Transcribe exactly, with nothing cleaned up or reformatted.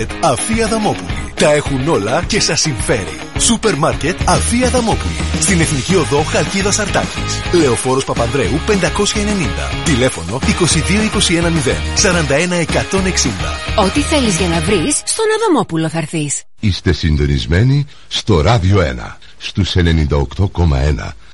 Αφή Αδαμόπουλη. Τα έχουν όλα και σας συμφέρει. Σούπερ μάρκετ Αφή Αδαμόπουλη. Στην Εθνική Οδό Χαλκίδας Αρτάκης. Λεωφόρος Παπανδρέου πεντακόσια ενενήντα. Τηλέφωνο είκοσι δύο είκοσι ένα μηδέν σαράντα ένα εκατόν εξήντα. Ό,τι θέλεις για να βρεις, στον Αδαμόπουλο θα έρθεις. Είστε συντονισμένοι στο Ράδιο ένα, στους ενενήντα οκτώ κόμμα ένα.